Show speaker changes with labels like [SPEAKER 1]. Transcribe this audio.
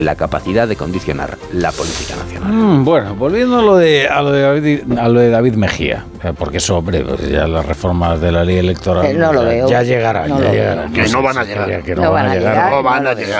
[SPEAKER 1] la capacidad de condicionar la política nacional.
[SPEAKER 2] Bueno, volviendo a lo de David Mejía, porque eso, hombre, pues ya las reformas de la ley electoral
[SPEAKER 3] no lo veo.
[SPEAKER 2] ya llegarán.
[SPEAKER 3] No
[SPEAKER 2] ya
[SPEAKER 3] lo
[SPEAKER 2] llegarán.
[SPEAKER 4] Que no van a llegar.
[SPEAKER 3] No van a llegar.